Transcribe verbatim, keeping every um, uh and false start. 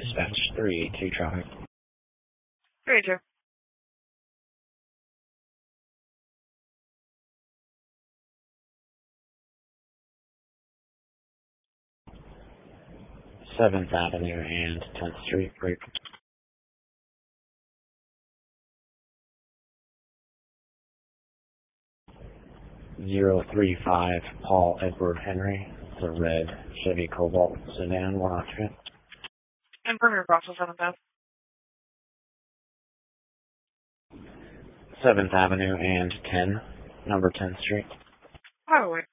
dispatch three eight two traffic. three eight two. seventh Avenue and tenth Street, break. zero three five Paul Edward Henry, the red Chevy Cobalt sedan, one occupant. And perimeter process seventh Ave. seventh Avenue and ten, number tenth Street. Highway.